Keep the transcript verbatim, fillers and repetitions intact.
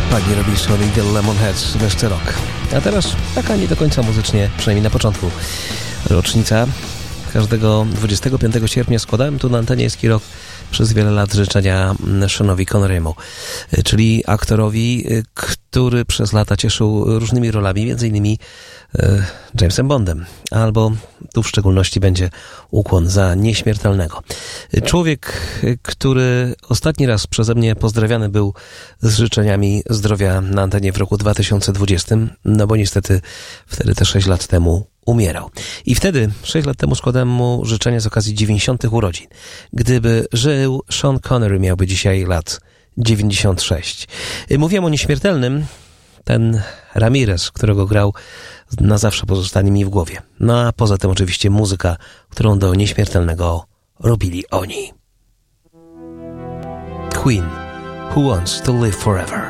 Pani robi sobie The Lemonheads, Mister Rock. A teraz taka nie do końca muzycznie, przynajmniej na początku, rocznica. Każdego dwudziestego piątego sierpnia składałem tu na antenie Eski Rock przez wiele lat życzenia Seanowi Connery'emu, czyli aktorowi, który przez lata cieszył różnymi rolami, między innymi Jamesem Bondem, albo tu w szczególności będzie ukłon za Nieśmiertelnego. Człowiek, który ostatni raz przeze mnie pozdrawiany był z życzeniami zdrowia na antenie w roku dwa tysiące dwudziestym, no bo niestety wtedy te sześć lat temu umierał. I wtedy, sześć lat temu, składałem mu życzenia z okazji dziewięćdziesiątych urodzin. Gdyby żył, Sean Connery miałby dzisiaj lat dziewięćdziesiąt sześć. Mówiłem o Nieśmiertelnym. Ten Ramirez, którego grał, na zawsze pozostanie mi w głowie. No a poza tym oczywiście muzyka, którą do Nieśmiertelnego robili oni. Queen, Who Wants to Live Forever.